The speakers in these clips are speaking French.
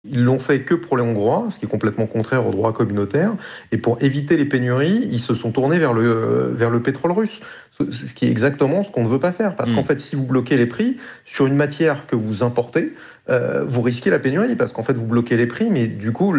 Ils l'ont fait que pour les Hongrois, ce qui est complètement contraire au droit communautaire. Et pour éviter les pénuries, ils se sont tournés vers le pétrole russe. Ce qui est exactement ce qu'on ne veut pas faire. Parce qu'en fait, si vous bloquez les prix sur une matière que vous importez, vous risquez la pénurie. Parce qu'en fait, vous bloquez les prix, mais du coup,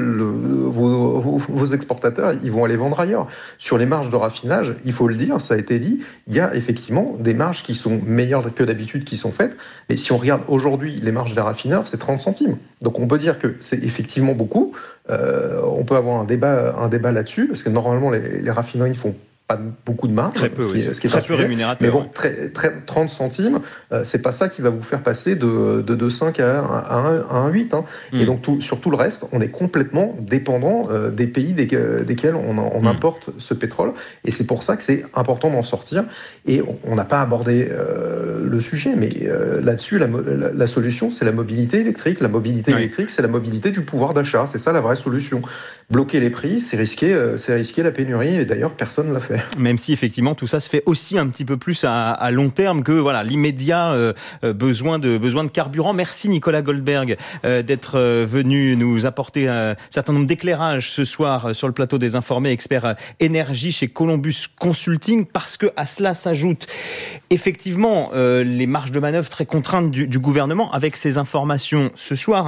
vos exportateurs, ils vont aller vendre ailleurs. Sur les marges de raffinage, il faut le dire, ça a été dit, il y a effectivement des marges qui sont meilleures que d'habitude qui sont faites. Et si on regarde aujourd'hui les marges des raffineurs, c'est 30 centimes. Donc on peut dire que c'est effectivement beaucoup. On peut avoir un débat là-dessus, parce que normalement, les raffineries font pas beaucoup de marge, très peu, ce qui est très peu rémunérateur. Mais bon, 30 centimes, c'est pas ça qui va vous faire passer de 2,5 à 1,8. Hein. Et donc sur tout le reste, on est complètement dépendant des pays desquels on importe ce pétrole. Et c'est pour ça que c'est important d'en sortir. Et on n'a pas abordé le sujet, mais là-dessus, la solution, c'est la mobilité électrique. La mobilité électrique, c'est la mobilité du pouvoir d'achat. C'est ça la vraie solution. Bloquer les prix, c'est risquer la pénurie. Et d'ailleurs, personne ne l'a fait. Même si effectivement tout ça se fait aussi un petit peu plus à long terme que l'immédiat besoin de carburant. Merci Nicolas Goldberg d'être venu nous apporter un certain nombre d'éclairages ce soir sur le plateau des Informés, expert énergie chez Columbus Consulting, parce que à cela s'ajoute effectivement les marges de manœuvre très contraintes du gouvernement, avec ces informations ce soir,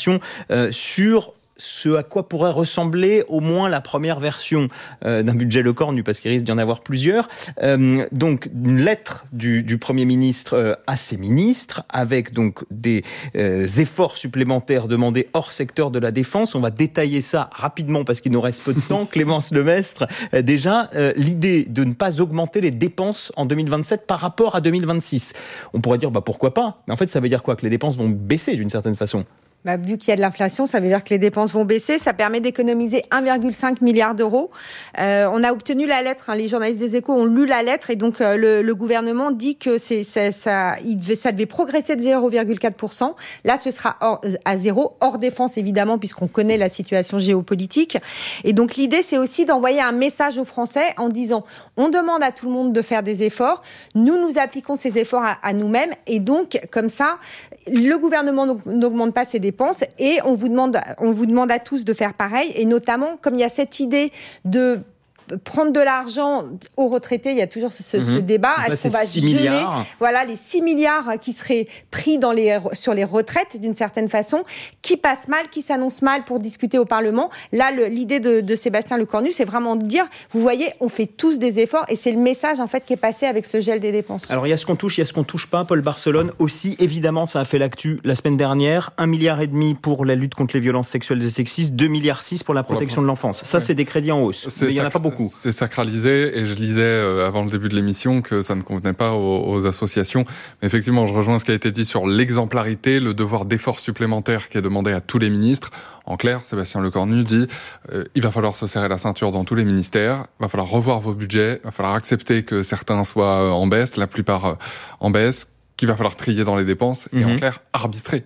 sur ce à quoi pourrait ressembler au moins la première version d'un budget Lecornu, parce qu'il risque d'y en avoir plusieurs. Donc une lettre du Premier ministre à ses ministres, avec donc des efforts supplémentaires demandés hors secteur de la défense. On va détailler ça rapidement parce qu'il nous reste peu de temps. Clémence Lemestre, déjà, l'idée de ne pas augmenter les dépenses en 2027 par rapport à 2026. On pourrait dire pourquoi pas, mais en fait ça veut dire quoi? Que les dépenses vont baisser d'une certaine façon? Vu qu'il y a de l'inflation, ça veut dire que les dépenses vont baisser. Ça permet d'économiser 1,5 milliard d'euros. On a obtenu la lettre. Les journalistes des Échos ont lu la lettre et donc le gouvernement dit que ça devait progresser de 0,4%. Là, ce sera à zéro, hors défense évidemment, puisqu'on connaît la situation géopolitique. Et donc l'idée, c'est aussi d'envoyer un message aux Français en disant on demande à tout le monde de faire des efforts. Nous appliquons ces efforts à nous-mêmes et donc comme ça, le gouvernement n'augmente pas ses dépenses et on vous demande à tous de faire pareil, et notamment comme il y a cette idée de prendre de l'argent aux retraités, il y a toujours ce débat. Est-ce qu'on va geler les 6 milliards qui seraient pris sur les retraites d'une certaine façon, qui passent mal, qui s'annoncent mal pour discuter au Parlement. Là, l'idée de Sébastien Lecornu, c'est vraiment de dire, vous voyez, on fait tous des efforts et c'est le message en fait qui est passé avec ce gel des dépenses. Alors il y a ce qu'on touche, il y a ce qu'on touche pas. Paul Barcelone aussi, évidemment, ça a fait l'actu la semaine dernière. 1,5 milliard pour la lutte contre les violences sexuelles et sexistes, 2,6 milliards pour la protection de l'enfance. Ça, c'est des crédits en hausse. Mais il n'y en a pas beaucoup. C'est sacralisé, et je lisais avant le début de l'émission que ça ne convenait pas aux associations. Mais effectivement, je rejoins ce qui a été dit sur l'exemplarité, le devoir d'effort supplémentaire qui est demandé à tous les ministres. En clair, Sébastien Lecornu dit il va falloir se serrer la ceinture dans tous les ministères, il va falloir revoir vos budgets, il va falloir accepter que certains soient en baisse, la plupart en baisse, qu'il va falloir trier dans les dépenses, et en clair, arbitrer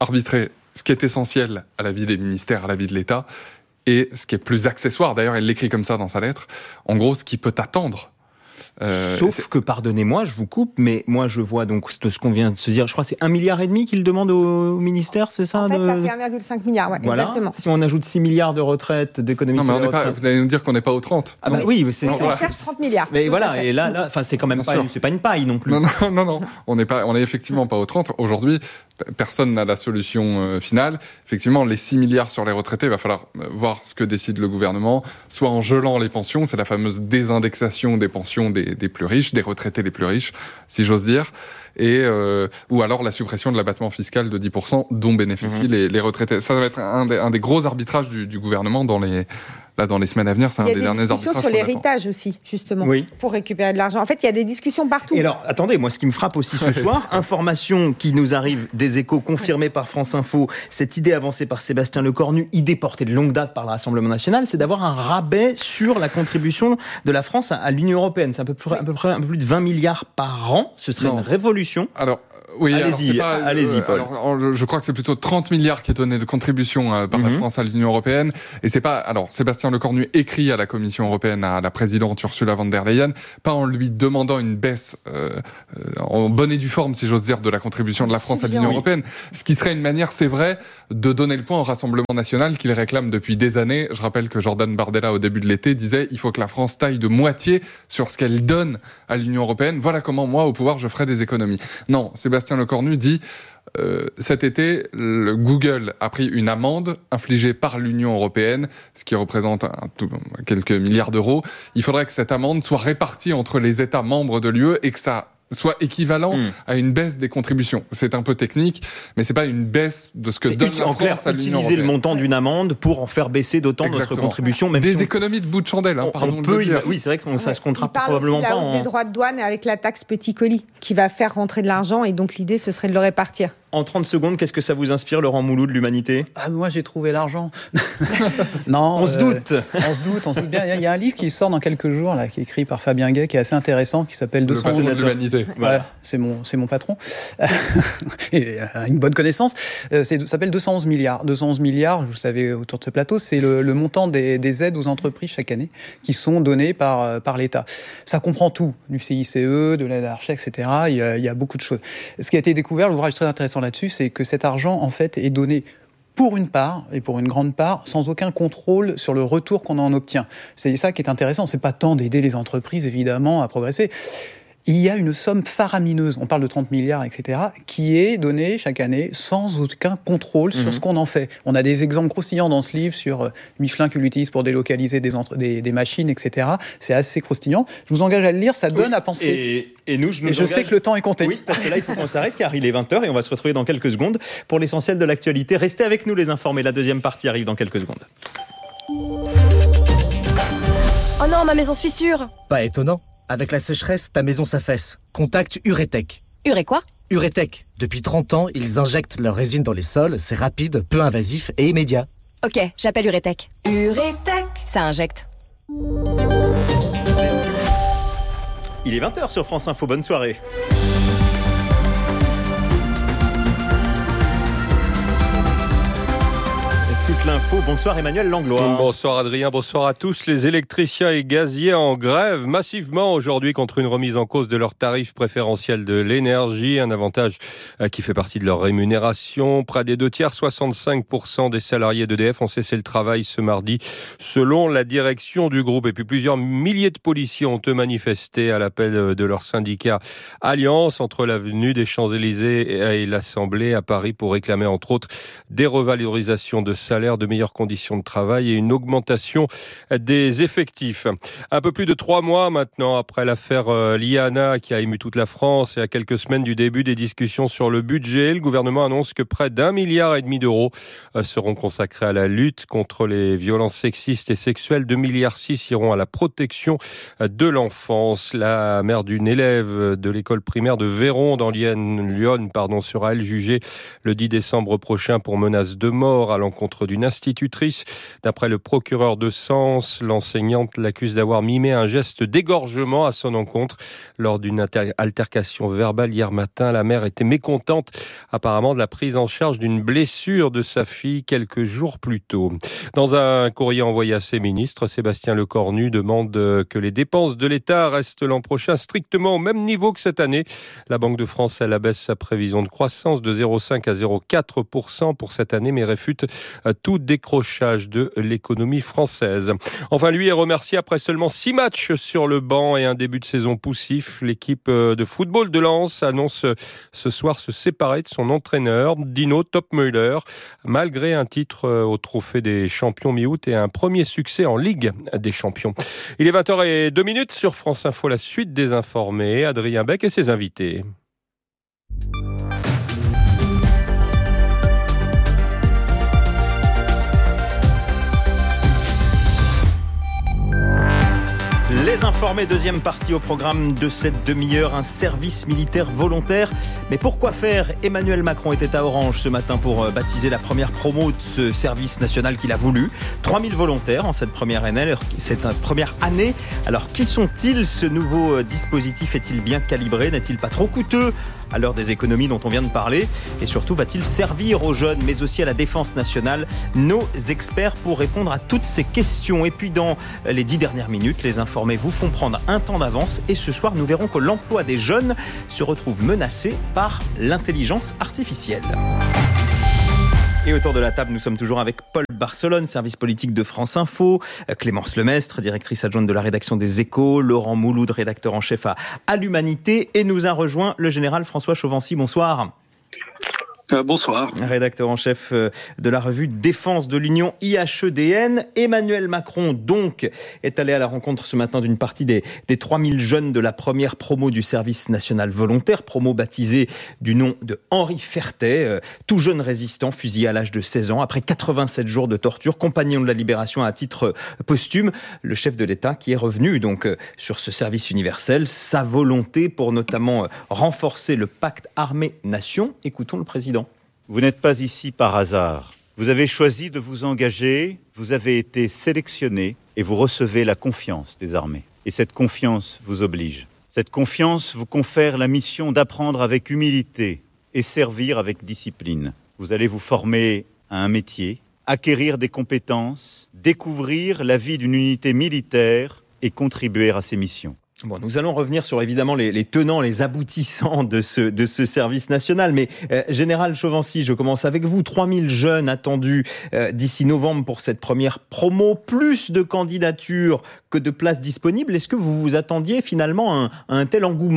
ce qui est essentiel à la vie des ministères, à la vie de l'État, et ce qui est plus accessoire, d'ailleurs, elle l'écrit comme ça dans sa lettre, en gros, ce qui peut attendre. Sauf que, pardonnez-moi, je vous coupe, mais moi je vois donc ce qu'on vient de se dire, je crois que c'est 1,5 milliard qu'il demande au ministère, c'est ça? En fait, ça fait 1,5 milliard, voilà. Exactement. Si on ajoute 6 milliards de retraite, d'économies sur les retraites... Vous allez nous dire qu'on n'est pas aux 30. Ah oui, on cherche 30 milliards. Mais voilà, et là, c'est quand même c'est pas une paille non plus. Non, on est effectivement pas aux 30. Aujourd'hui, personne n'a la solution finale. Effectivement, les 6 milliards sur les retraités, il va falloir voir ce que décide le gouvernement, soit en gelant les pensions, c'est la fameuse désindexation des pensions des plus riches, des retraités les plus riches, si j'ose dire, ou alors la suppression de l'abattement fiscal de 10% dont bénéficient les retraités. Ça va être un des gros arbitrages du gouvernement dans les semaines à venir. C'est un des derniers arbitrages. Il y a des discussions sur l'héritage aussi, justement, pour récupérer de l'argent. En fait, il y a des discussions partout. Et alors, attendez, moi, ce qui me frappe aussi ce soir, information qui nous arrive des Échos, confirmée par France Info, cette idée avancée par Sébastien Lecornu, idée portée de longue date par le Rassemblement national, c'est d'avoir un rabais sur la contribution de la France à l'Union européenne. C'est à peu près un peu plus de 20 milliards par an. Ce serait une révolution. Alors, Oui, allez-y, Paul. Alors, je crois que c'est plutôt 30 milliards qui est donné de contribution par la France à l'Union européenne. Et c'est pas, alors, Sébastien Lecornu écrit à la Commission européenne, à la présidente Ursula von der Leyen, pas en lui demandant une baisse en bonne et due forme, si j'ose dire, de la contribution de la France à l'Union européenne. Ce qui serait une manière, c'est vrai, de donner le point au Rassemblement national qu'il réclame depuis des années. Je rappelle que Jordan Bardella, au début de l'été, disait il faut que la France taille de moitié sur ce qu'elle donne à l'Union européenne. Voilà comment, moi, au pouvoir, je ferai des économies. Non, Sébastien Lecornu dit cet été, Google a pris une amende infligée par l'Union européenne, ce qui représente quelques milliards d'euros. Il faudrait que cette amende soit répartie entre les États membres de l'UE et que ça soit équivalent à une baisse des contributions. C'est un peu technique, mais c'est pas une baisse de ce que donne la France à l'Union européenne. Utiliser le montant d'une amende pour en faire baisser d'autant notre contribution. Même des économies de bout de chandelle, pardon de le dire. Oui, c'est vrai que ça se comptera probablement pas. Il parle aussi de la hausse des droits de douane avec la taxe petit colis qui va faire rentrer de l'argent et donc l'idée ce serait de le répartir. En 30 secondes, qu'est-ce que ça vous inspire, Laurent Mouloud, de l'Humanité ? Moi, j'ai trouvé l'argent. Non, on se doute. On se doute bien. Il y a un livre qui sort dans quelques jours, là, qui est écrit par Fabien Gay, qui est assez intéressant, qui s'appelle 200 patron de l'Humanité. Voilà, c'est mon patron. Et une bonne connaissance. Ça s'appelle 211 milliards. 211 milliards, vous savez, autour de ce plateau, c'est le montant des aides aux entreprises chaque année qui sont données par l'État. Ça comprend tout, du CICE, de l'aide à la recherche, etc. Il y a beaucoup de choses. Ce qui a été découvert, l'ouvrage très intéressant là-dessus, c'est que cet argent, en fait, est donné pour une part, et pour une grande part, sans aucun contrôle sur le retour qu'on en obtient. C'est ça qui est intéressant. C'est pas tant d'aider les entreprises, évidemment, à progresser. Il y a une somme faramineuse, on parle de 30 milliards, etc., qui est donnée chaque année sans aucun contrôle sur ce qu'on en fait. On a des exemples croustillants dans ce livre sur Michelin qui l'utilise pour délocaliser des machines, etc. C'est assez croustillant. Je vous engage à le lire, ça donne à penser. Et je sais que le temps est compté. Oui, parce que là, il faut qu'on s'arrête car il est 20h et on va se retrouver dans quelques secondes pour l'essentiel de l'actualité. Restez avec nous, les informés. La deuxième partie arrive dans quelques secondes. Oh non, ma maison se fissure. Pas étonnant. Avec la sécheresse, ta maison s'affaisse. Contacte Uretech. Quoi ? Uretech. Depuis 30 ans, ils injectent leur résine dans les sols. C'est rapide, peu invasif et immédiat. Ok, j'appelle Uretech. Uretech, ça injecte. Il est 20h sur France Info. Bonne soirée. Toute l'info. Bonsoir Emmanuel Langlois. Bonsoir Adrien, bonsoir à tous. Les électriciens et gaziers en grève massivement aujourd'hui contre une remise en cause de leur tarif préférentiel de l'énergie, un avantage qui fait partie de leur rémunération. Près des 2/3, 65% des salariés d'EDF ont cessé le travail ce mardi, selon la direction du groupe. Et puis plusieurs milliers de policiers ont eux manifesté à l'appel de leur syndicat Alliance entre l'avenue des Champs-Élysées et l'Assemblée à Paris pour réclamer entre autres des revalorisations de salaire, de meilleures conditions de travail et une augmentation des effectifs. Un peu plus de 3 mois maintenant après l'affaire Liana qui a ému toute la France et à quelques semaines du début des discussions sur le budget, le gouvernement annonce que près d'1,5 milliard d'euros seront consacrés à la lutte contre les violences sexistes et sexuelles. 2,6 milliards iront à la protection de l'enfance. La mère d'une élève de l'école primaire de Véron dans Lyon sera elle jugée le 10 décembre prochain pour menace de mort à l'encontre d'une institutrice. D'après le procureur de Sens, l'enseignante l'accuse d'avoir mimé un geste d'égorgement à son encontre lors d'une altercation verbale hier matin. La mère était mécontente apparemment de la prise en charge d'une blessure de sa fille quelques jours plus tôt. Dans un courrier envoyé à ses ministres, Sébastien Lecornu demande que les dépenses de l'État restent l'an prochain strictement au même niveau que cette année. La Banque de France, elle abaisse sa prévision de croissance de 0,5 à 0,4% pour cette année, mais réfute tout décrochage de l'économie française. Enfin, lui est remercié après seulement 6 matchs sur le banc et un début de saison poussif. L'équipe de football de Lens annonce ce soir se séparer de son entraîneur, Dino Topmöller, malgré un titre au trophée des champions mi-août et un premier succès en Ligue des champions. Il est 20h02 sur France Info, la suite des informés, Adrien Beck et ses invités. Les informés, deuxième partie au programme de cette demi-heure, un service militaire volontaire. Mais pourquoi faire ? Emmanuel Macron était à Orange ce matin pour baptiser la première promo de ce service national qu'il a voulu. 3000 volontaires en cette première année. Alors qui sont-ils ? Ce nouveau dispositif est-il bien calibré ? N'est-il pas trop coûteux ? à l'heure des économies dont on vient de parler? Et surtout, va-t-il servir aux jeunes, mais aussi à la défense nationale? Nos experts pour répondre à toutes ces questions. Et puis dans les 10 dernières minutes, les informés vous font prendre un temps d'avance. Et ce soir, nous verrons que l'emploi des jeunes se retrouve menacé par l'intelligence artificielle. Et autour de la table, nous sommes toujours avec Paul Barcelone, service politique de France Info, Clémence Lemestre, directrice adjointe de la rédaction des Échos, Laurent Mouloud, rédacteur en chef à l'Humanité, et nous a rejoint le général François Chauvency. Bonsoir. Bonsoir. Rédacteur en chef de la revue Défense de l'Union IHEDN. Emmanuel Macron, donc, est allé à la rencontre ce matin d'une partie des 3000 jeunes de la première promo du service national volontaire, promo baptisée du nom de Henri Fertet, tout jeune résistant, fusillé à l'âge de 16 ans, après 87 jours de torture, compagnon de la libération à titre posthume. Le chef de l'État qui est revenu donc sur ce service universel, sa volonté pour notamment renforcer le pacte armée-nation. Écoutons le président. Vous n'êtes pas ici par hasard. Vous avez choisi de vous engager, vous avez été sélectionné et vous recevez la confiance des armées. Et cette confiance vous oblige. Cette confiance vous confère la mission d'apprendre avec humilité et servir avec discipline. Vous allez vous former à un métier, acquérir des compétences, découvrir la vie d'une unité militaire et contribuer à ses missions. Bon, nous allons revenir sur évidemment les tenants, les aboutissants de ce service national. Mais Général Chauvency, je commence avec vous. 3000 jeunes attendus d'ici novembre pour cette première promo. Plus de candidatures que de places disponibles. Est-ce que vous vous attendiez finalement à un tel engouement ?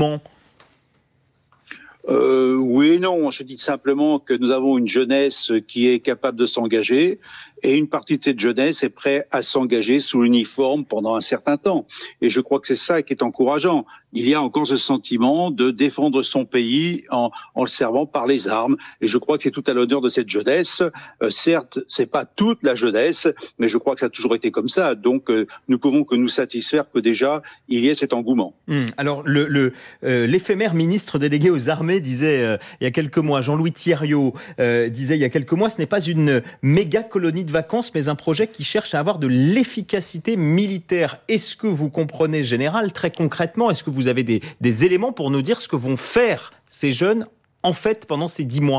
Oui et non. Je dis simplement que nous avons une jeunesse qui est capable de s'engager et une partie de cette jeunesse est prête à s'engager sous l'uniforme pendant un certain temps. Et je crois que c'est ça qui est encourageant. Il y a encore ce sentiment de défendre son pays en le servant par les armes. Et je crois que c'est tout à l'honneur de cette jeunesse. Certes, c'est pas toute la jeunesse, mais je crois que ça a toujours été comme ça. Donc, nous pouvons que nous satisfaire que déjà, il y ait cet engouement. Alors, l'éphémère ministre délégué aux armées disait il y a quelques mois, Jean-Louis Thierriot disait il y a quelques mois, ce n'est pas une méga colonie de vacances, mais un projet qui cherche à avoir de l'efficacité militaire. Est-ce que vous comprenez, Général, très concrètement, est-ce que vous avez des éléments pour nous dire ce que vont faire ces jeunes, en fait, pendant ces 10 mois ?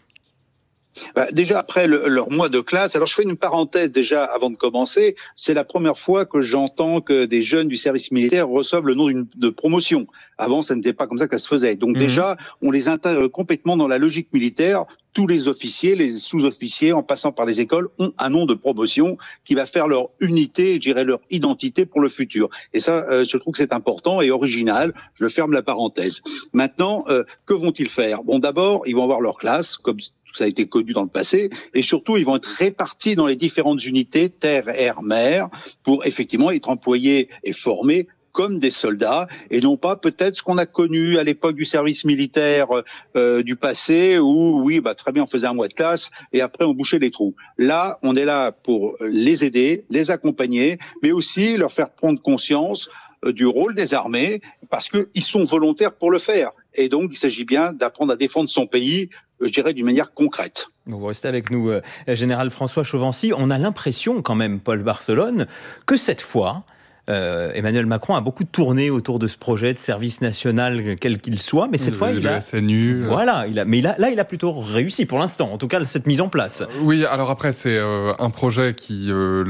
Déjà après leur mois de classe, alors je fais une parenthèse déjà avant de commencer, c'est la première fois que j'entends que des jeunes du service militaire reçoivent le nom de promotion. Avant, ça n'était pas comme ça que ça se faisait. Donc déjà, on les intègre complètement dans la logique militaire. Tous les officiers, les sous-officiers, en passant par les écoles, ont un nom de promotion qui va faire leur unité, je dirais leur identité pour le futur. Et ça, je trouve que c'est important et original. Je ferme la parenthèse. Maintenant, que vont-ils faire ? Bon, d'abord, ils vont avoir leur classe, comme ça a été connu dans le passé, et surtout, ils vont être répartis dans les différentes unités, terre, air, mer, pour effectivement être employés et formés comme des soldats, et non pas peut-être ce qu'on a connu à l'époque du service militaire du passé, où oui, très bien, on faisait un mois de classe, et après on bouchait les trous. Là, on est là pour les aider, les accompagner, mais aussi leur faire prendre conscience du rôle des armées, parce qu'ils sont volontaires pour le faire. Et donc, il s'agit bien d'apprendre à défendre son pays, je dirais, d'une manière concrète. Vous restez avec nous, Général François Chauvency. On a l'impression quand même, Paul Barcelone, que cette fois, Emmanuel Macron a beaucoup tourné autour de ce projet de service national, quel qu'il soit, mais cette fois, il a... SNU. Voilà, il a plutôt réussi pour l'instant, en tout cas, cette mise en place. Oui, alors après, c'est un projet qu'il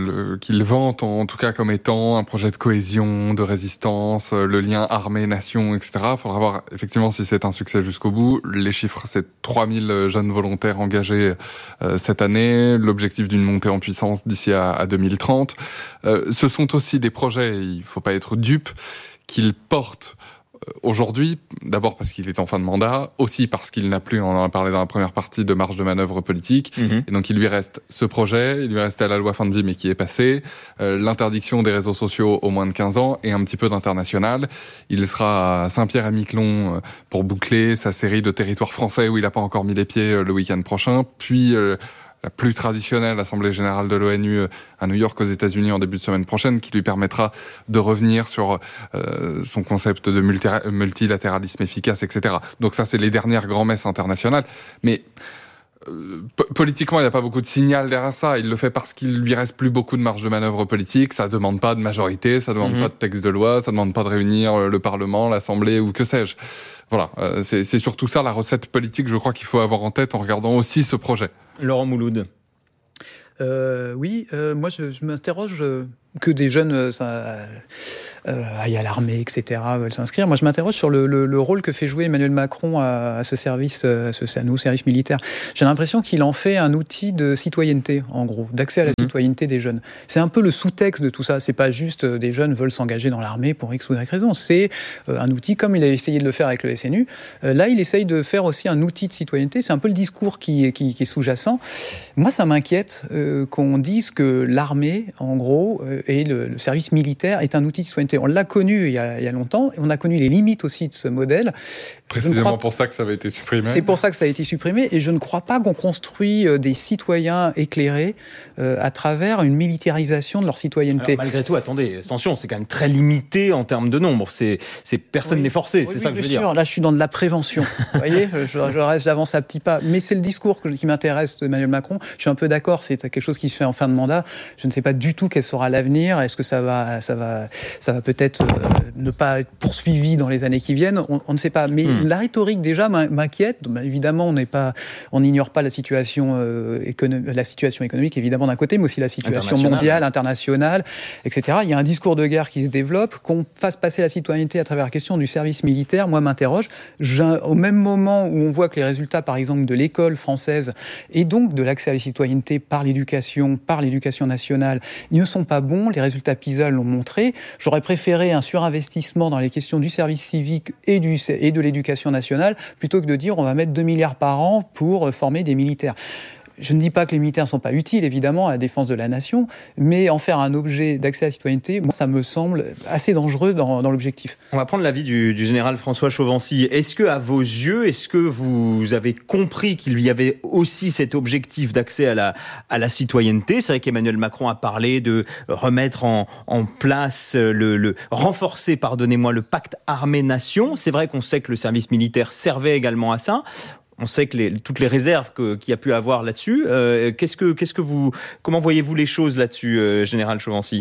vante, en tout cas, comme étant un projet de cohésion, de résistance, le lien armée-nation, etc. Il faudra voir, effectivement, si c'est un succès jusqu'au bout. Les chiffres, c'est 3000 jeunes volontaires engagés cette année, l'objectif d'une montée en puissance d'ici à 2030. Ce sont aussi des projets, il ne faut pas être dupe, qu'il porte aujourd'hui, d'abord parce qu'il est en fin de mandat, aussi parce qu'il n'a plus, on en a parlé dans la première partie, de marge de manœuvre politique. Et donc il lui reste ce projet, il lui reste la loi fin de vie mais qui est passée, l'interdiction des réseaux sociaux aux moins de 15 ans et un petit peu d'international. Il sera à Saint-Pierre-et-Miquelon pour boucler sa série de territoires français où il n'a pas encore mis les pieds le week-end prochain, puis la plus traditionnelle Assemblée générale de l'ONU à New York aux États-Unis en début de semaine prochaine, qui lui permettra de revenir sur son concept de multilatéralisme efficace, etc. Donc ça, c'est les dernières grand-messes internationales. Mais politiquement, il n'y a pas beaucoup de signal derrière ça. Il le fait parce qu'il lui reste plus beaucoup de marge de manœuvre politique. Ça demande pas de majorité, ça demande pas de texte de loi, ça demande pas de réunir le Parlement, l'Assemblée ou que sais-je. Voilà, c'est surtout ça la recette politique, je crois qu'il faut avoir en tête en regardant aussi ce projet. Laurent Mouloud. Moi je m'interroge que des jeunes aillent à l'armée, etc., veulent s'inscrire. Moi, je m'interroge sur le rôle que fait jouer Emmanuel Macron à ce service, à nos services militaires. J'ai l'impression qu'il en fait un outil de citoyenneté, en gros, d'accès à la citoyenneté des jeunes. C'est un peu le sous-texte de tout ça. C'est pas juste des jeunes veulent s'engager dans l'armée pour X ou Y raison. C'est un outil, comme il a essayé de le faire avec le SNU. Là, il essaye de faire aussi un outil de citoyenneté. C'est un peu le discours qui est sous-jacent. Moi, ça m'inquiète qu'on dise que l'armée, en gros, et le service militaire est un outil de citoyenneté. On l'a connu il y a longtemps, et on a connu les limites aussi de ce modèle. Précisément pour ça que ça avait été supprimé. C'est pour ça que ça a été supprimé, et je ne crois pas qu'on construit des citoyens éclairés à travers une militarisation de leur citoyenneté. Alors, malgré tout, attention, c'est quand même très limité en termes de nombre. Personne n'est forcé, c'est ça que je veux dire. Là, je suis dans de la prévention. Vous voyez, j'avance à petits pas. Mais c'est le discours qui m'intéresse d'Emmanuel Macron. Je suis un peu d'accord, c'est quelque chose qui se fait en fin de mandat. Je ne sais pas du tout quel sera l'avenir. Est-ce que ça va peut-être ne pas être poursuivi dans les années qui viennent? On ne sait pas. Mais la rhétorique déjà m'inquiète. Évidemment, on n'ignore pas la situation économique, évidemment d'un côté, mais aussi la situation mondiale, internationale, etc. Il y a un discours de guerre qui se développe. Qu'on fasse passer la citoyenneté à travers la question du service militaire, moi, m'interroge. Au même moment où on voit que les résultats, par exemple, de l'école française et donc de l'accès à la citoyenneté par l'éducation nationale, ne sont pas bons. Les résultats PISA l'ont montré. J'aurais préféré un surinvestissement dans les questions du service civique et de l'éducation nationale plutôt que de dire on va mettre 2 milliards par an pour former des militaires. Je ne dis pas que les militaires ne sont pas utiles, évidemment, à la défense de la nation, mais en faire un objet d'accès à la citoyenneté, moi, ça me semble assez dangereux dans l'objectif. On va prendre l'avis du général François Chauvency. Est-ce que, à vos yeux, vous avez compris qu'il y avait aussi cet objectif d'accès à la citoyenneté? C'est vrai qu'Emmanuel Macron a parlé de remettre en place, renforcer, le pacte armée-nation. C'est vrai qu'on sait que le service militaire servait également à ça. On sait que toutes les réserves qu'il y a pu avoir là-dessus. Comment voyez-vous les choses là-dessus, général Chauvency?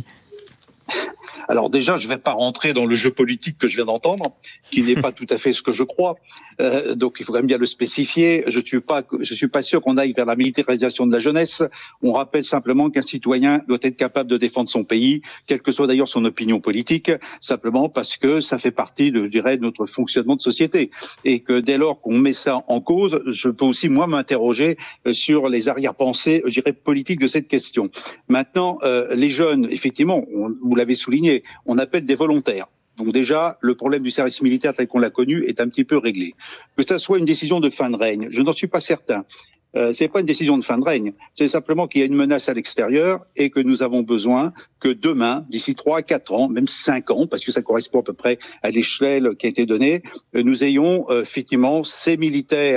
Alors déjà, je ne vais pas rentrer dans le jeu politique que je viens d'entendre, qui n'est pas tout à fait ce que je crois. Donc il faut quand même bien le spécifier. Je suis pas sûr qu'on aille vers la militarisation de la jeunesse. On rappelle simplement qu'un citoyen doit être capable de défendre son pays, quelle que soit d'ailleurs son opinion politique, simplement parce que ça fait partie, de notre fonctionnement de société. Et que dès lors qu'on met ça en cause, je peux aussi, moi, m'interroger sur les arrière-pensées, je dirais, politiques de cette question. Maintenant, les jeunes, effectivement, vous l'avez souligné, on appelle des volontaires. Donc déjà, le problème du service militaire tel qu'on l'a connu est un petit peu réglé. Que ça soit une décision de fin de règne, je n'en suis pas certain. C'est pas une décision de fin de règne, c'est simplement qu'il y a une menace à l'extérieur et que nous avons besoin que demain, d'ici 3 à 4 ans, même 5 ans, parce que ça correspond à peu près à l'échelle qui a été donnée, nous ayons effectivement ces militaires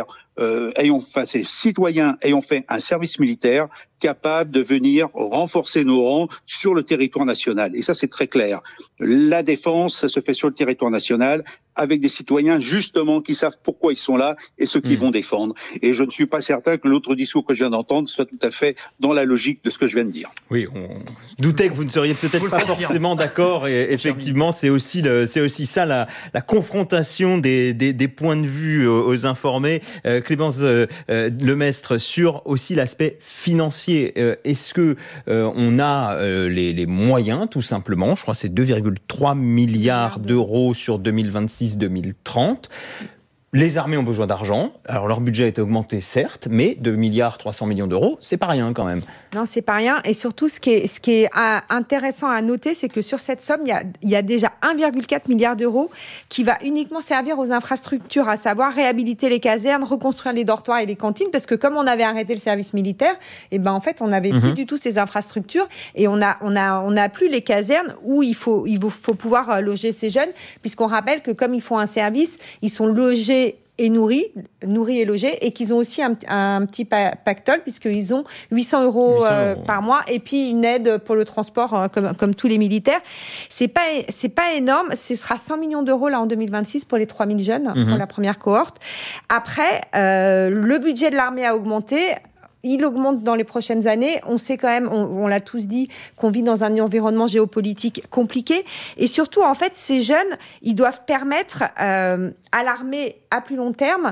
ces citoyens ayant fait un service militaire capable de venir renforcer nos rangs sur le territoire national. Et ça, c'est très clair. La défense, ça se fait sur le territoire national avec des citoyens, justement, qui savent pourquoi ils sont là et ce qu'ils vont défendre. Et je ne suis pas certain que l'autre discours que je viens d'entendre soit tout à fait dans la logique de ce que je viens de dire. Oui, on doutait que vous ne seriez peut-être pas forcément d'accord. Et effectivement, c'est aussi ça, la confrontation des points de vue aux informés. Clémence Lemestre, sur aussi l'aspect financier. Est-ce que on a les moyens, tout simplement? Je crois que c'est 2,3 milliards d'euros sur 2026-2030. Les armées ont besoin d'argent. Alors, leur budget a été augmenté, certes, mais 2,3 milliards d'euros, c'est pas rien quand même. Non, c'est pas rien. Et surtout, ce qui est intéressant à noter, c'est que sur cette somme, il y a déjà 1,4 milliard d'euros qui va uniquement servir aux infrastructures, à savoir réhabiliter les casernes, reconstruire les dortoirs et les cantines, parce que comme on avait arrêté le service militaire, on fait, on n'avait plus du tout ces infrastructures et on a plus les casernes où il faut pouvoir loger ces jeunes, puisqu'on rappelle que comme ils font un service, ils sont logés et nourris et logés, et qu'ils ont aussi un petit pactole, puisqu'ils ont 800 euros par mois, et puis une aide pour le transport, comme tous les militaires. C'est pas énorme, ce sera 100 millions d'euros là en 2026 pour les 3000 jeunes, pour la première cohorte. Après, le budget de l'armée a augmenté. Il augmente dans les prochaines années. On sait quand même, on l'a tous dit, qu'on vit dans un environnement géopolitique compliqué. Et surtout, en fait, ces jeunes, ils doivent permettre à l'armée, à plus long terme,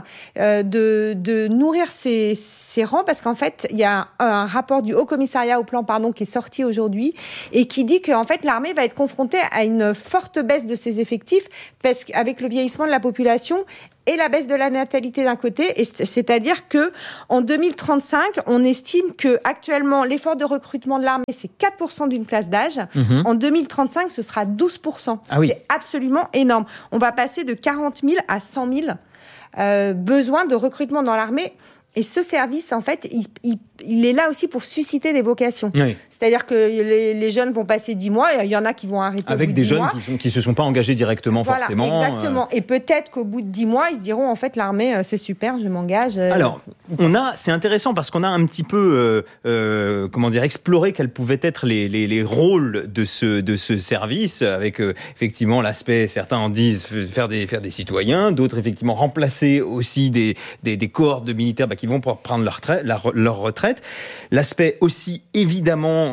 de nourrir ses rangs. Parce qu'en fait, il y a un rapport du Haut Commissariat au Plan, qui est sorti aujourd'hui et qui dit qu'en fait, l'armée va être confrontée à une forte baisse de ses effectifs parce qu'avec le vieillissement de la population et la baisse de la natalité d'un côté, c'est-à-dire que en 2035, on estime que actuellement l'effort de recrutement de l'armée c'est 4% d'une classe d'âge. En 2035, ce sera 12%. Ah oui. C'est absolument énorme. On va passer de 40 000 à 100 000 besoins de recrutement dans l'armée. Et ce service, en fait, il est là aussi pour susciter des vocations. Oui. C'est-à-dire que les jeunes vont passer 10 mois, et il y en a qui vont arrêter avec au bout de 10 mois. des jeunes qui se sont pas engagés directement, forcément. Exactement. Et peut-être qu'au bout de 10 mois, ils se diront, en fait, l'armée, c'est super, je m'engage. Alors, c'est intéressant parce qu'on a un petit peu, exploré quels pouvaient être les rôles de ce service, avec effectivement l'aspect, certains en disent faire des citoyens, d'autres effectivement remplacer aussi des cohortes de militaires qui vont pouvoir prendre leur retraite. L'aspect aussi évidemment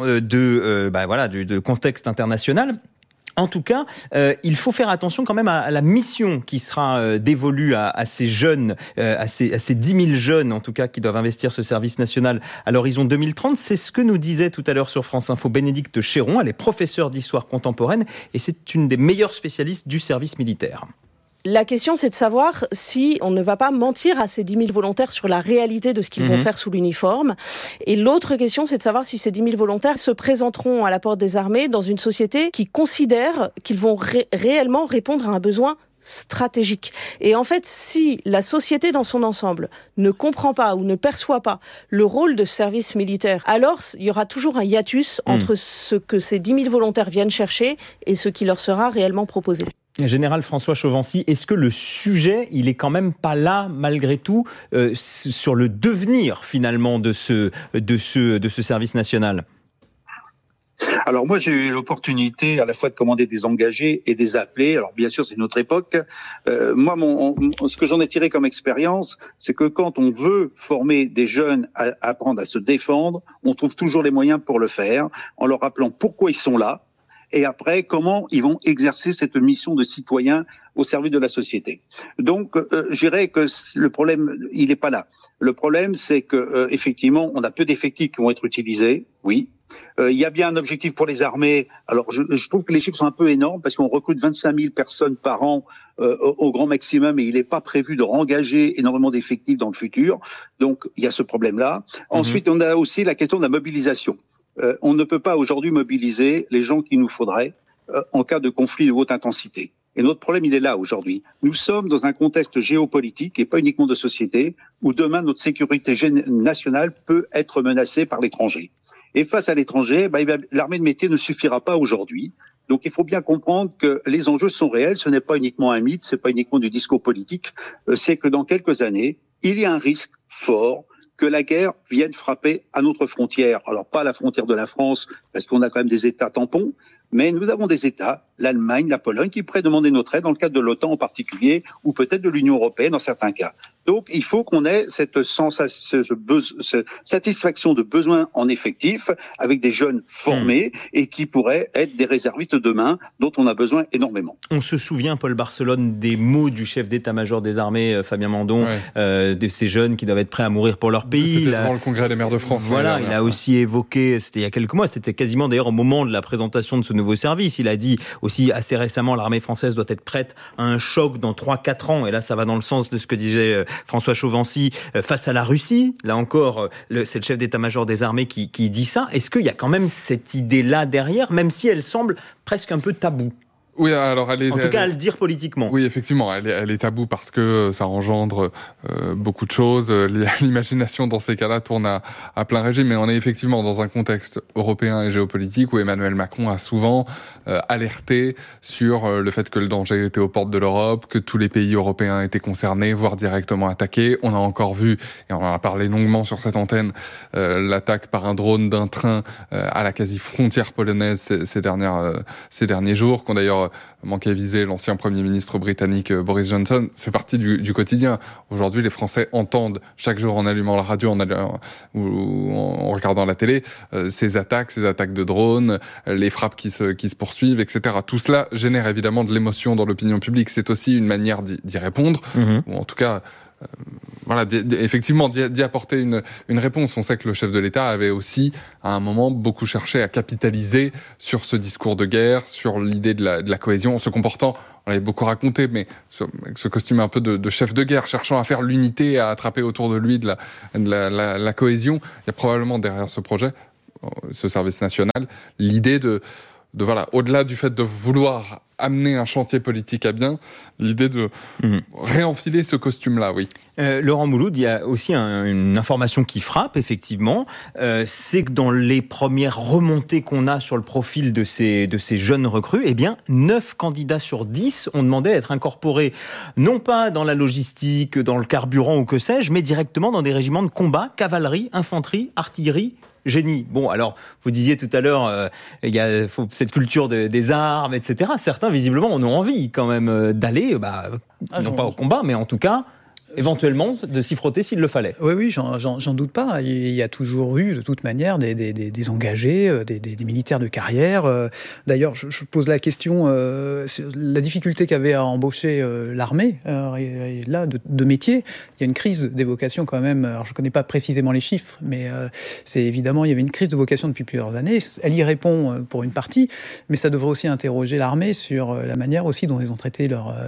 de contexte international. En tout cas, il faut faire attention quand même à la mission qui sera dévolue à ces jeunes, à ces 10 000 jeunes en tout cas qui doivent investir ce service national à l'horizon 2030. C'est ce que nous disait tout à l'heure sur France Info Bénédicte Chéron. Elle est professeure d'histoire contemporaine et c'est une des meilleures spécialistes du service militaire. La question, c'est de savoir si on ne va pas mentir à ces 10 000 volontaires sur la réalité de ce qu'ils vont faire sous l'uniforme. Et l'autre question, c'est de savoir si ces 10 000 volontaires se présenteront à la porte des armées dans une société qui considère qu'ils vont réellement répondre à un besoin stratégique. Et en fait, si la société dans son ensemble ne comprend pas ou ne perçoit pas le rôle de service militaire, alors il y aura toujours un hiatus entre ce que ces 10 000 volontaires viennent chercher et ce qui leur sera réellement proposé. Général François Chauvency, est-ce que le sujet, il est quand même pas là, malgré tout, sur le devenir, finalement, de ce service national ? Alors moi, j'ai eu l'opportunité à la fois de commander des engagés et des appelés. Alors bien sûr, c'est une autre époque. Moi, ce que j'en ai tiré comme expérience, c'est que quand on veut former des jeunes à apprendre à se défendre, on trouve toujours les moyens pour le faire, en leur rappelant pourquoi ils sont là, et après, comment ils vont exercer cette mission de citoyen au service de la société. Donc, je dirais que le problème, il n'est pas là. Le problème, c'est que effectivement, on a peu d'effectifs qui vont être utilisés, oui. Il y a bien un objectif pour les armées. Alors, je trouve que les chiffres sont un peu énormes parce qu'on recrute 25 000 personnes par an au grand maximum et il n'est pas prévu de rengager énormément d'effectifs dans le futur. Donc, il y a ce problème-là. Ensuite, on a aussi la question de la mobilisation. On ne peut pas aujourd'hui mobiliser les gens qu'il nous faudrait en cas de conflit de haute intensité. Et notre problème, il est là aujourd'hui. Nous sommes dans un contexte géopolitique et pas uniquement de société où demain notre sécurité nationale peut être menacée par l'étranger. Et face à l'étranger, l'armée de métier ne suffira pas aujourd'hui. Donc il faut bien comprendre que les enjeux sont réels. Ce n'est pas uniquement un mythe, c'est pas uniquement du discours politique. C'est que dans quelques années, il y a un risque fort que la guerre vienne frapper à notre frontière. Alors pas à la frontière de la France, parce qu'on a quand même des États tampons, mais nous avons des États, l'Allemagne, la Pologne, qui pourraient demander notre aide dans le cadre de l'OTAN en particulier, ou peut-être de l'Union européenne dans certains cas. Donc il faut qu'on ait cette satisfaction de besoins en effectif avec des jeunes formés et qui pourraient être des réservistes de demain dont on a besoin énormément. On se souvient, Paul Barcelone, des mots du chef d'état-major des armées, Fabien Mandon, de ces jeunes qui doivent être prêts à mourir pour leur pays. C'était devant le Congrès des maires de France. Voilà, il a aussi évoqué, c'était il y a quelques mois, c'était quasiment d'ailleurs au moment de la présentation de ce nouveau service, il a dit aussi assez récemment, l'armée française doit être prête à un choc dans 3-4 ans, et là ça va dans le sens de ce que disait François Chauvency face à la Russie. Là encore, c'est le chef d'état-major des armées qui dit ça. Est-ce qu'il y a quand même cette idée-là derrière, même si elle semble presque un peu taboue ? Oui, alors en tout cas, à le dire politiquement. Oui, effectivement, elle est taboue parce que ça engendre beaucoup de choses. L'imagination dans ces cas-là tourne à plein régime, mais on est effectivement dans un contexte européen et géopolitique où Emmanuel Macron a souvent alerté sur le fait que le danger était aux portes de l'Europe, que tous les pays européens étaient concernés, voire directement attaqués. On a encore vu, et on en a parlé longuement sur cette antenne, l'attaque par un drone d'un train à la quasi-frontière polonaise ces derniers jours, qu'on d'ailleurs manqué à viser l'ancien Premier ministre britannique Boris Johnson. C'est partie du quotidien. Aujourd'hui, les Français entendent chaque jour en allumant la radio ou en regardant la télé ces attaques de drones, les frappes qui se poursuivent, etc. Tout cela génère évidemment de l'émotion dans l'opinion publique. C'est aussi une manière d'y répondre, ou en tout cas effectivement d'y apporter une réponse. On sait que le chef de l'État avait aussi, à un moment, beaucoup cherché à capitaliser sur ce discours de guerre, sur l'idée de la cohésion, en se comportant, on l'avait beaucoup raconté, mais ce costume un peu de chef de guerre, cherchant à faire l'unité, à attraper autour de lui de la cohésion. Il y a probablement derrière ce projet, ce service national, l'idée de au-delà du fait de vouloir amener un chantier politique à bien, l'idée de réenfiler ce costume-là, oui. Laurent Mouloud, il y a aussi une information qui frappe, effectivement, c'est que dans les premières remontées qu'on a sur le profil de ces jeunes recrues, 9 candidats sur 10 ont demandé à être incorporés, non pas dans la logistique, dans le carburant ou que sais-je, mais directement dans des régiments de combat, cavalerie, infanterie, artillerie, génie. Bon, alors, vous disiez tout à l'heure, il y a cette culture des armes, etc. Certains, visiblement, en ont envie quand même d'aller, non pas au combat, mais en tout cas, éventuellement, de s'y frotter s'il le fallait. Oui, j'en doute pas. Il y a toujours eu, de toute manière, des engagés, des militaires de carrière. D'ailleurs, je pose la question, la difficulté qu'avait à embaucher l'armée, là, de métier. Il y a une crise des vocations quand même. Alors, je connais pas précisément les chiffres, mais c'est évidemment, il y avait une crise de vocation depuis plusieurs années. Elle y répond pour une partie, mais ça devrait aussi interroger l'armée sur la manière aussi dont ils ont traité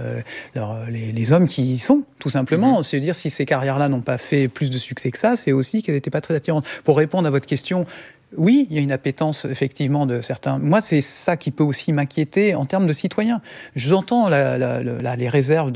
les hommes qui y sont, tout simplement. C'est dire si ces carrières-là n'ont pas fait plus de succès que ça, c'est aussi qu'elles n'étaient pas très attirantes. Pour répondre à votre question, oui, il y a une appétence effectivement de certains. Moi, c'est ça qui peut aussi m'inquiéter en termes de citoyens. J'entends les réserves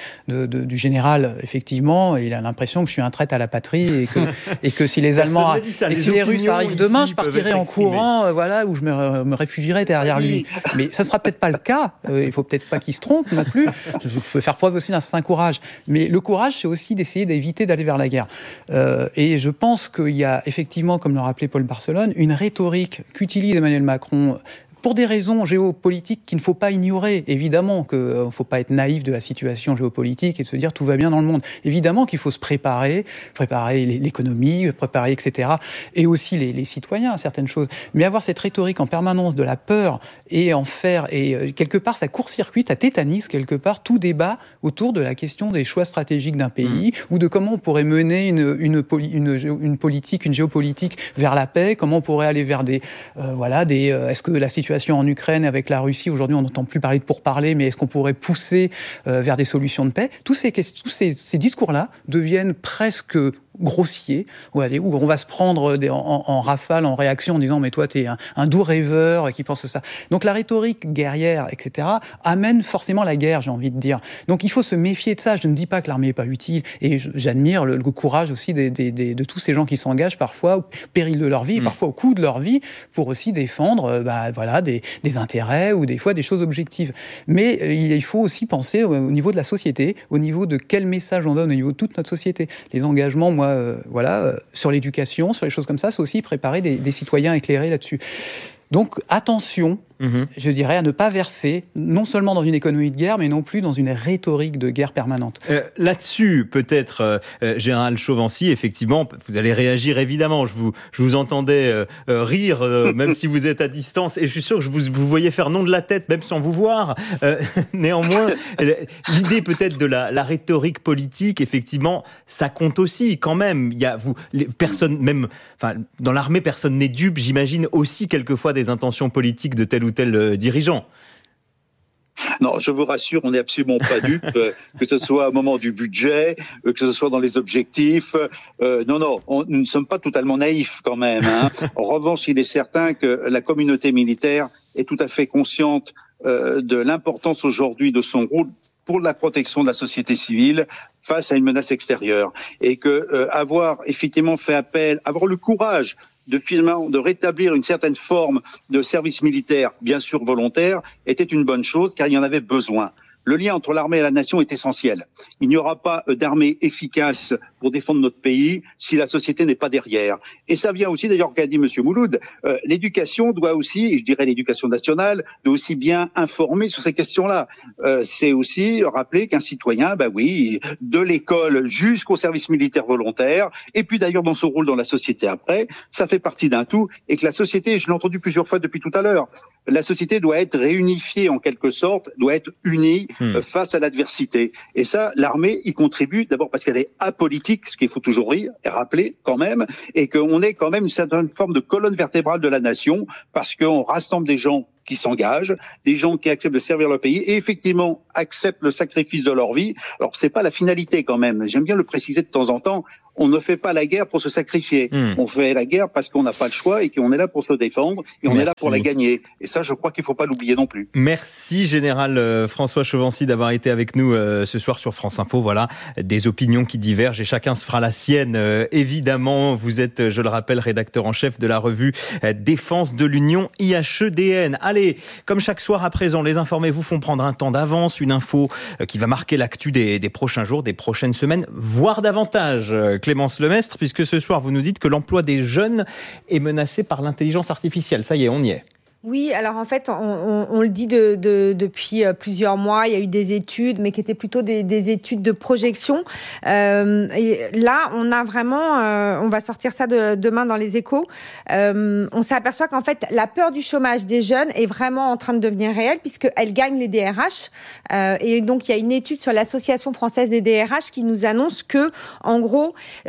du général. Effectivement, il a l'impression que je suis un traître à la patrie et que si les Allemands et si les Russes arrivent demain, je partirai en courant, ou je me réfugierai derrière lui. Mais ça sera peut-être pas le cas. Il faut peut-être pas qu'il se trompe non plus. Je peux faire preuve aussi d'un certain courage. Mais le courage, c'est aussi d'essayer d'éviter d'aller vers la guerre. Et je pense qu'il y a effectivement, comme le rappelait Paul Barcelone, une rhétorique qu'utilise Emmanuel Macron pour des raisons géopolitiques qu'il ne faut pas ignorer. Évidemment qu'il ne faut pas être naïf de la situation géopolitique et de se dire tout va bien dans le monde. Évidemment qu'il faut se préparer l'économie, préparer, etc. Et aussi les citoyens à certaines choses. Mais avoir cette rhétorique en permanence de la peur et en faire, et quelque part ça court-circuite, ça tétanise quelque part tout débat autour de la question des choix stratégiques d'un pays ou de comment on pourrait mener une politique, une géopolitique vers la paix, comment on pourrait aller vers est-ce que la situation en Ukraine avec la Russie, aujourd'hui on n'entend plus parler de pourparlers, mais est-ce qu'on pourrait pousser vers des solutions de paix ? Tous ces discours-là deviennent presque grossier, où on va se prendre en rafale, en réaction, en disant mais toi t'es un doux rêveur qui pense ça. Donc la rhétorique guerrière, etc., amène forcément la guerre, j'ai envie de dire. Donc il faut se méfier de ça. Je ne dis pas que l'armée est pas utile, et j'admire le courage aussi de tous ces gens qui s'engagent parfois au péril de leur vie, parfois au coût de leur vie, pour aussi défendre des intérêts ou des fois des choses objectives. Mais il faut aussi penser au niveau de la société, au niveau de quel message on donne au niveau de toute notre société. Les engagements, sur l'éducation, sur les choses comme ça, c'est aussi préparer des citoyens éclairés là-dessus. Donc attention, je dirais, à ne pas verser non seulement dans une économie de guerre, mais non plus dans une rhétorique de guerre permanente. Là-dessus, peut-être, Général Chauvency, effectivement, vous allez réagir évidemment. Je vous entendais rire, même si vous êtes à distance, et je suis sûr que vous voyez faire non de la tête, même sans vous voir. Néanmoins, l'idée peut-être de la rhétorique politique, effectivement, ça compte aussi quand même. Il y a personne, même, dans l'armée, personne n'est dupe. J'imagine aussi quelquefois des intentions politiques de tel ou tel dirigeant. Non, je vous rassure, on n'est absolument pas dupe, que ce soit au moment du budget, que ce soit dans les objectifs. Nous ne sommes pas totalement naïfs quand même. En revanche, il est certain que la communauté militaire est tout à fait consciente de l'importance aujourd'hui de son rôle pour la protection de la société civile face à une menace extérieure. Et que avoir effectivement fait appel, avoir le courage de rétablir une certaine forme de service militaire, bien sûr volontaire, était une bonne chose, car il y en avait besoin. Le lien entre l'armée et la nation est essentiel. Il n'y aura pas d'armée efficace pour défendre notre pays si la société n'est pas derrière. Et ça vient aussi, d'ailleurs, qu'a dit M. Mouloud, l'éducation doit aussi, et je dirais l'éducation nationale, doit aussi bien informer sur ces questions-là. C'est aussi rappeler qu'un citoyen, de l'école jusqu'au service militaire volontaire, et puis d'ailleurs dans son rôle dans la société après, ça fait partie d'un tout, et que la société, je l'ai entendu plusieurs fois depuis tout à l'heure, la société doit être réunifiée en quelque sorte, doit être unie face à l'adversité. Et ça, l'armée y contribue d'abord parce qu'elle est apolitique, ce qu'il faut toujours dire et rappeler quand même, et qu'on est quand même une certaine forme de colonne vertébrale de la nation parce qu'on rassemble des gens qui s'engagent, des gens qui acceptent de servir leur pays et effectivement acceptent le sacrifice de leur vie. Alors c'est pas la finalité quand même, j'aime bien le préciser de temps en temps, on ne fait pas la guerre pour se sacrifier, on fait la guerre parce qu'on n'a pas le choix et qu'on est là pour se défendre et on est là pour la gagner. Et ça je crois qu'il ne faut pas l'oublier non plus. Merci Général François Chauvency d'avoir été avec nous ce soir sur France Info. Voilà, des opinions qui divergent et chacun se fera la sienne. Évidemment, vous êtes, je le rappelle, rédacteur en chef de la revue Défense de l'Union IHEDN. Allez, comme chaque soir à présent, les informés vous font prendre un temps d'avance, une info qui va marquer l'actu des prochains jours, des prochaines semaines, voire davantage. Clémence Lemestre, puisque ce soir vous nous dites que l'emploi des jeunes est menacé par l'intelligence artificielle. Ça y est, on y est. Oui, alors en fait, on le dit depuis plusieurs mois. Il y a eu des études, mais qui étaient plutôt des études de projection. Et là, on a vraiment, on va sortir ça demain dans les Échos. On s'aperçoit qu'en fait, la peur du chômage des jeunes est vraiment en train de devenir réelle, puisqu'elle gagne les DRH. Et donc, il y a une étude sur l'Association française des DRH qui nous annonce que, en gros,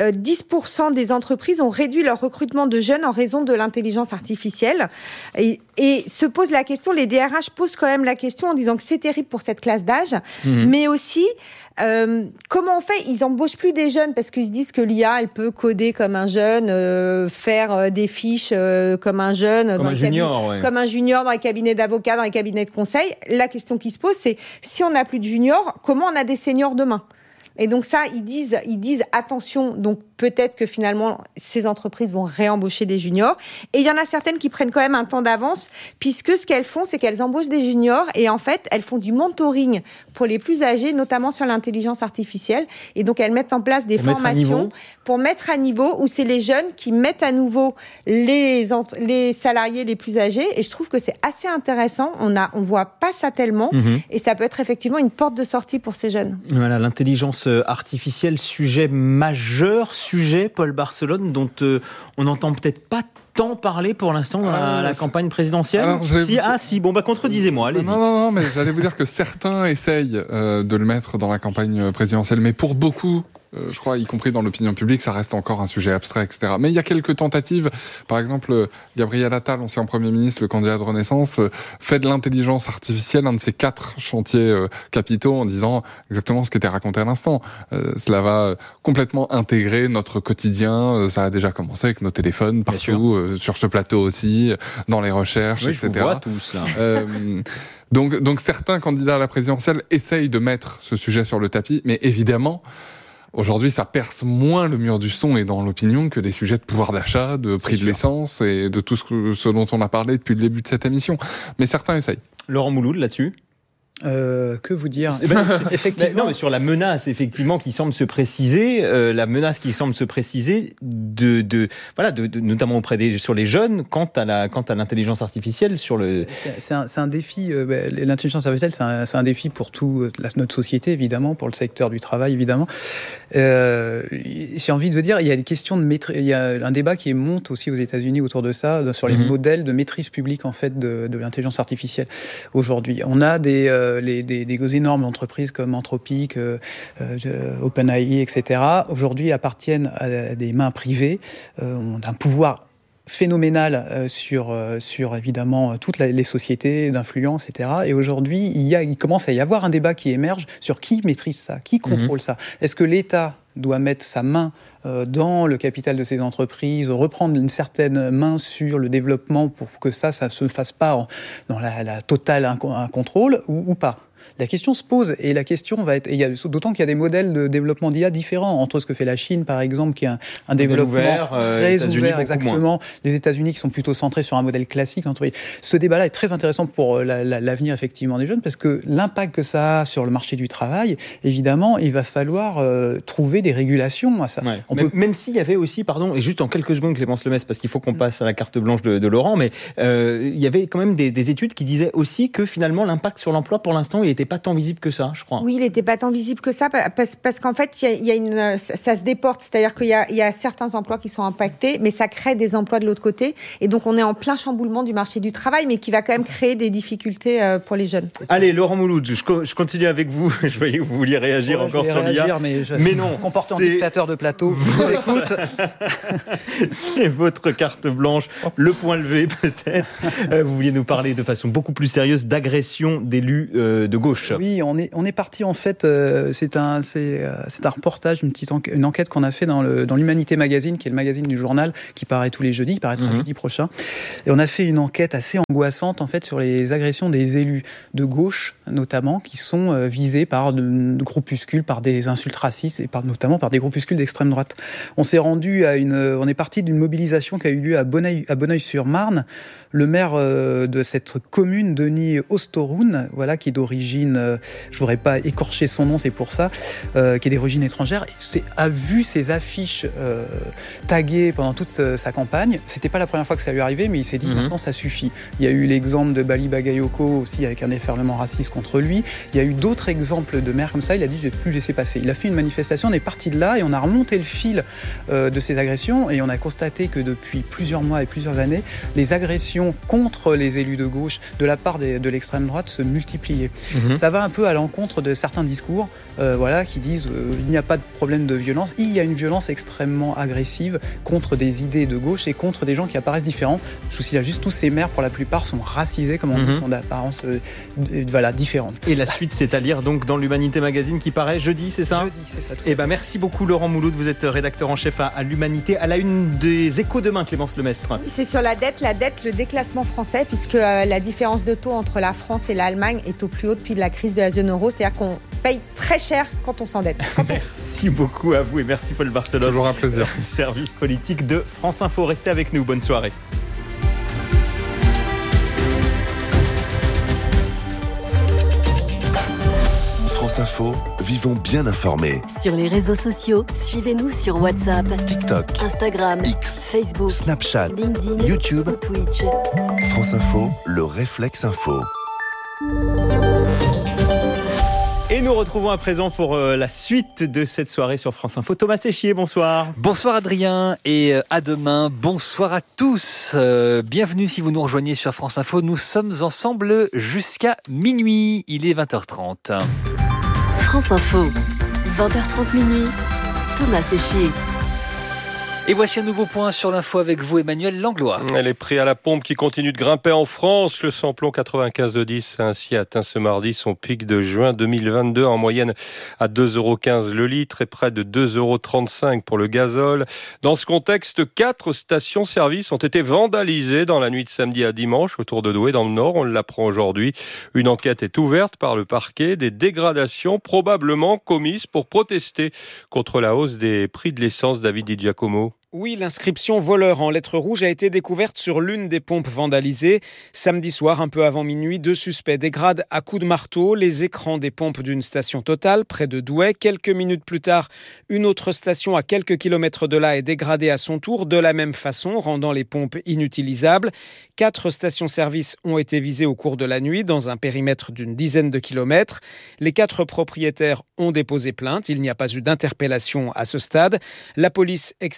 10% des entreprises ont réduit leur recrutement de jeunes en raison de l'intelligence artificielle. Et se pose la question, les DRH posent quand même la question en disant que c'est terrible pour cette classe d'âge, mais aussi comment on fait ? Ils embauchent plus des jeunes parce qu'ils se disent que l'IA, elle peut coder comme un jeune, faire des fiches comme un jeune, comme un junior dans les cabinets d'avocats, dans les cabinets de conseil. La question qui se pose, c'est si on n'a plus de juniors, comment on a des seniors demain ? Et donc ça, ils disent attention, donc peut-être que finalement, ces entreprises vont réembaucher des juniors. Et il y en a certaines qui prennent quand même un temps d'avance, puisque ce qu'elles font, c'est qu'elles embauchent des juniors et en fait, elles font du mentoring pour les plus âgés, notamment sur l'intelligence artificielle. Et donc, elles mettent en place des formations pour mettre à niveau, où c'est les jeunes qui mettent à nouveau les salariés les plus âgés. Et je trouve que c'est assez intéressant. On voit pas ça tellement. Et ça peut être effectivement une porte de sortie pour ces jeunes. Voilà, l'intelligence artificielle, sujet majeur, Paul Barcelone, dont on n'entend peut-être pas tant parler pour l'instant dans la campagne présidentielle. Alors, contredisez-moi, allez-y. Non, mais j'allais vous dire que certains essayent de le mettre dans la campagne présidentielle, mais pour beaucoup, je crois, y compris dans l'opinion publique, ça reste encore un sujet abstrait, etc. Mais il y a quelques tentatives. Par exemple, Gabriel Attal, ancien Premier ministre, le candidat de Renaissance, fait de l'intelligence artificielle un de ses 4 chantiers capitaux en disant exactement ce qui était raconté à l'instant. Cela va complètement intégrer notre quotidien. Ça a déjà commencé avec nos téléphones partout, sur ce plateau aussi, dans les recherches, etc. Je vous vois tous, là. Donc certains candidats à la présidentielle essayent de mettre ce sujet sur le tapis, mais évidemment, aujourd'hui, ça perce moins le mur du son et dans l'opinion que des sujets de pouvoir d'achat, de prix de l'essence et de tout ce dont on a parlé depuis le début de cette émission. Mais certains essayent. Laurent Mouloud, là-dessus ? Que vous dire ? Effectivement. Non, mais sur la menace, effectivement, qui semble se préciser, notamment sur les jeunes, quant à l'intelligence artificielle, sur le. C'est un défi. L'intelligence artificielle, c'est un défi pour toute notre société, évidemment, pour le secteur du travail, évidemment. J'ai envie de vous dire, il y a des questions de maîtrise. Il y a un débat qui monte aussi aux États-Unis autour de ça, sur les modèles de maîtrise publique, en fait, de l'intelligence artificielle aujourd'hui. On a des énormes entreprises comme Anthropic, OpenAI, etc., aujourd'hui appartiennent à des mains privées, ont un pouvoir phénoménal sur évidemment toutes les sociétés d'influence, etc. Et aujourd'hui, il commence à y avoir un débat qui émerge sur qui maîtrise ça, qui contrôle ça. Est-ce que l'État doit mettre sa main dans le capital de ces entreprises, reprendre une certaine main sur le développement pour que ça se fasse pas dans la totale contrôle ou pas. La question se pose, et la question va être, d'autant qu'il y a des modèles de développement d'IA différents entre ce que fait la Chine, par exemple, qui a un développement très ouvert, exactement, les États-Unis qui sont plutôt centrés sur un modèle classique. Ce débat-là est très intéressant pour l'avenir effectivement des jeunes, parce que l'impact que ça a sur le marché du travail, évidemment, il va falloir trouver des régulations à ça. Ouais. Même s'il y avait aussi, et juste en quelques secondes, Clémence Lemesse, parce qu'il faut qu'on passe à la carte blanche de Laurent, mais il y avait quand même des études qui disaient aussi que finalement l'impact sur l'emploi, pour l'instant, il n'était pas tant visible que ça, je crois. Oui, il n'était pas tant visible que ça, parce qu'en fait, ça se déporte. C'est-à-dire qu'il y a certains emplois qui sont impactés, mais ça crée des emplois de l'autre côté. Et donc, on est en plein chamboulement du marché du travail, mais qui va quand même créer des difficultés pour les jeunes. Allez, Laurent Mouloud, je continue avec vous. Je voyais que vous vouliez réagir encore sur l'IA. Mais non, comporté en dictateur de plateau. Je vous écoute. C'est votre carte blanche. Le point levé, peut-être. Vous vouliez nous parler de façon beaucoup plus sérieuse d'agression d'élus de gauche. Oui, on est parti en fait. C'est un reportage, une enquête qu'on a fait dans l'Humanité Magazine, qui est le magazine du journal qui paraît tous les jeudis, qui paraîtra jeudi prochain. Et on a fait une enquête assez angoissante en fait sur les agressions des élus de gauche, notamment, qui sont visés par de groupuscules, par des insultes racistes et notamment par des groupuscules d'extrême droite. On est parti d'une mobilisation qui a eu lieu à Bonneuil-sur-Marne. Le maire de cette commune, Denis Ostoroun, qui est d'origine, je voudrais pas écorcher son nom, c'est pour ça, qui est d'origine étrangère, a vu ses affiches taguées pendant toute sa campagne. C'était pas la première fois que ça lui arrivait, mais il s'est dit maintenant ça suffit. Il y a eu l'exemple de Bali Bagayoko aussi avec un déferlement raciste contre lui. Il y a eu d'autres exemples de maires comme ça. Il a dit je vais plus laisser passer. Il a fait une manifestation, on est parti de là et on a remonté le fil de ces agressions et on a constaté que depuis plusieurs mois et plusieurs années, les agressions contre les élus de gauche de la part de l'extrême droite se multipliaient. Ça va un peu à l'encontre de certains discours qui disent il n'y a pas de problème de violence. Il y a une violence extrêmement agressive contre des idées de gauche et contre des gens qui apparaissent différents. Je vous signale juste, tous ces maires, pour la plupart, sont racisés, comme on dit, sont d'apparence différente. Et la suite, c'est à lire donc dans l'Humanité Magazine qui paraît jeudi, c'est ça ? Jeudi, c'est ça. Merci beaucoup Laurent Mouloud, vous êtes rédacteur en chef à l'Humanité. À la une des Échos demain, Clémence Lemestre. C'est sur la dette, le déclassement français, puisque la différence de taux entre la France et l'Allemagne est au plus haut depuis la crise de la zone euro, c'est-à-dire qu'on paye très cher quand on s'endette. Merci beaucoup à vous et merci Paul Barcelone. Toujours un plaisir. Service politique de France Info. Restez avec nous, bonne soirée. France Info, vivons bien informés. Sur les réseaux sociaux, suivez-nous sur WhatsApp, TikTok, Instagram, X, Facebook, Snapchat, LinkedIn, YouTube, ou Twitch. France Info, le réflexe info. Et nous retrouvons à présent pour la suite de cette soirée sur France Info. Thomas Séchier, bonsoir. Bonsoir Adrien et à demain. Bonsoir à tous. Bienvenue si vous nous rejoignez sur France Info. Nous sommes ensemble jusqu'à minuit. Il est 20h30. France Info, 20h30 minuit. Thomas Séchier. Et voici un nouveau point sur l'info avec vous, Emmanuel Langlois. Les prix à la pompe qui continuent de grimper en France. Le samplon 95 de 10 a ainsi atteint ce mardi son pic de juin 2022 en moyenne à 2,15 € le litre et près de 2,35 € pour le gazole. Dans ce contexte, 4 stations-service ont été vandalisées dans la nuit de samedi à dimanche autour de Douai dans le Nord. On l'apprend aujourd'hui. Une enquête est ouverte par le parquet. Des dégradations probablement commises pour protester contre la hausse des prix de l'essence. David Di Giacomo. Oui, l'inscription voleur en lettres rouges a été découverte sur l'une des pompes vandalisées. Samedi soir, un peu avant minuit, 2 suspects dégradent à coups de marteau les écrans des pompes d'une station Total près de Douai. Quelques minutes plus tard, une autre station à quelques kilomètres de là est dégradée à son tour de la même façon, rendant les pompes inutilisables. 4 stations-service ont été visées au cours de la nuit dans un périmètre d'une dizaine de kilomètres. Les 4 propriétaires ont déposé plainte. Il n'y a pas eu d'interpellation à ce stade. La police exploite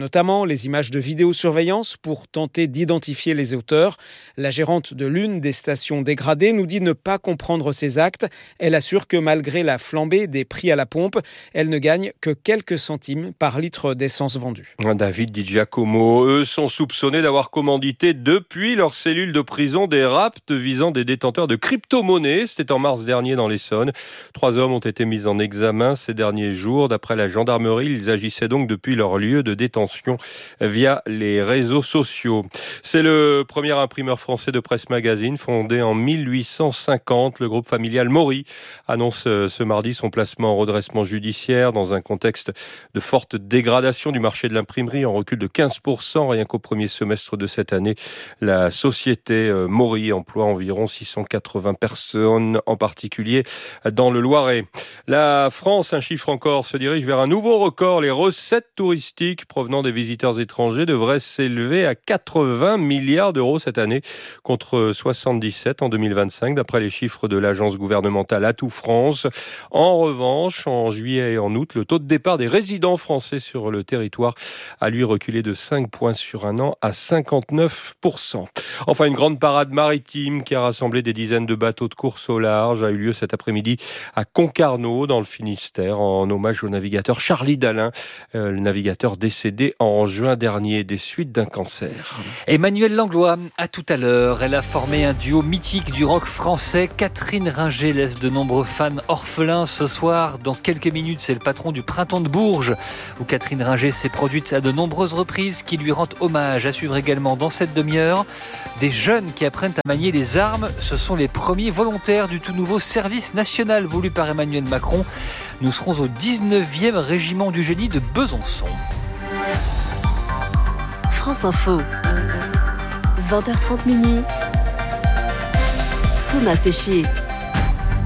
notamment les images de vidéosurveillance pour tenter d'identifier les auteurs. La gérante de l'une des stations dégradées nous dit ne pas comprendre ces actes. Elle assure que malgré la flambée des prix à la pompe, elle ne gagne que quelques centimes par litre d'essence vendue. David Di Giacomo, eux sont soupçonnés d'avoir commandité depuis leur cellule de prison des rapts visant des détenteurs de crypto-monnaies. C'était en mars dernier dans l'Essonne. 3 hommes ont été mis en examen ces derniers jours. D'après la gendarmerie, ils agissaient donc depuis leur lieu de détention via les réseaux sociaux. C'est le premier imprimeur français de presse magazine, fondé en 1850. Le groupe familial Maury annonce ce mardi son placement en redressement judiciaire dans un contexte de forte dégradation du marché de l'imprimerie, en recul de 15% rien qu'au premier semestre de cette année. La société Maury emploie environ 680 personnes, en particulier dans le Loiret. La France, un chiffre encore, se dirige vers un nouveau record. Les recettes touristiques provenant des visiteurs étrangers devraient s'élever à 80 milliards d'euros cette année, contre 77 en 2025, d'après les chiffres de l'agence gouvernementale Atout France. En revanche, en juillet et en août, le taux de départ des résidents français sur le territoire a lui reculé de 5 points sur un an à 59%. Enfin, une grande parade maritime qui a rassemblé des dizaines de bateaux de course au large a eu lieu cet après-midi à Concarneau, dans le Finistère, en hommage au navigateur Charlie Dalin, le navigateur décédé en juin dernier des suites d'un cancer. Emmanuelle Langlois, à tout à l'heure. Elle a formé un duo mythique du rock français. Catherine Ringer laisse de nombreux fans orphelins ce soir. Dans quelques minutes, c'est le patron du Printemps de Bourges, où Catherine Ringer s'est produite à de nombreuses reprises, qui lui rendent hommage. À suivre également dans cette demi-heure, des jeunes qui apprennent à manier les armes. Ce sont les premiers volontaires du tout nouveau service national voulu par Emmanuel Macron. Nous serons au 19e régiment du génie de Besançon. France Info, 20h30 minuit. Thomas Séchier.